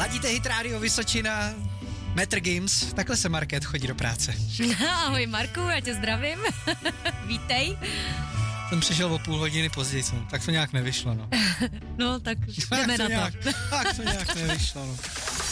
Ladíte Hit Radio Vysočina, Metr Games, takhle se Markéta chodí do práce. Ahoj Marku, já tě zdravím. Vítej. Jsem přišel o půl hodiny později, tak to nějak nevyšlo, no. No, tak jdeme na to. Tak to nějak nevyšlo, no.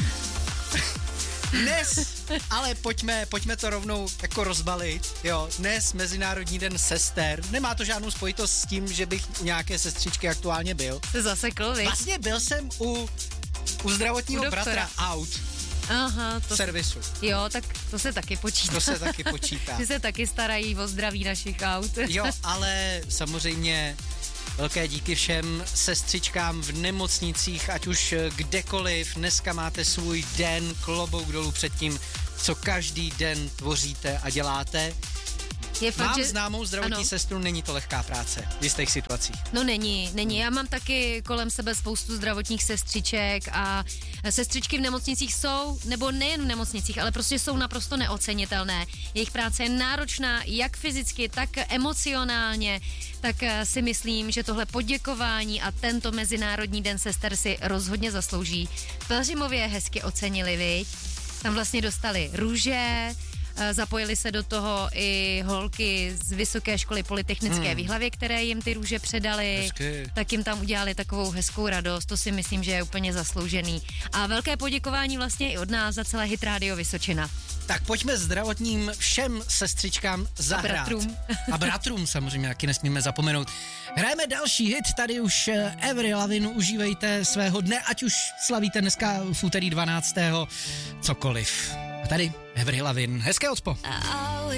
Dnes, ale pojďme to rovnou jako rozbalit, jo, dnes Mezinárodní den sester, nemá to žádnou spojitost s tím, že bych u nějaké sestřičky aktuálně byl. Se zasekl, viď? Vlastně byl jsem u zdravotního bratra aut. Aha, to servisu. Jo, tak to se taky počítá. To se taky počítá. Ty se taky starají o zdraví našich aut. Jo, ale samozřejmě velké díky všem sestřičkám v nemocnicích, ať už kdekoliv. Dneska máte svůj den, klobouk dolů před tím, co každý den tvoříte a děláte. Je fakt, mám známou zdravotní ano. sestru, není to lehká práce v jistých situacích. No není. Já mám taky kolem sebe spoustu zdravotních sestřiček a sestřičky v nemocnicích jsou, nebo nejen v nemocnicích, ale prostě jsou naprosto neocenitelné. Jejich práce je náročná jak fyzicky, tak emocionálně, tak si myslím, že tohle poděkování a tento Mezinárodní den sester si rozhodně zaslouží. V Pelhřimově hezky ocenili, viď? Tam vlastně dostali růže, zapojili se do toho i holky z Vysoké školy polytechnické v Jihlavě, které jim ty růže předali. Hezky. Tak jim tam udělali takovou hezkou radost, to si myslím, že je úplně zasloužený. A velké poděkování vlastně i od nás za celé Hit Radio Vysočina. Tak pojďme zdravotním všem sestřičkám zahrát. A bratrům samozřejmě, taky nesmíme zapomenout. Hrajeme další hit, tady už Avril Lavigne, užívejte svého dne, ať už slavíte dneska v úterý 12. cokoliv. A tady Avril Lavigne, hezké odspo.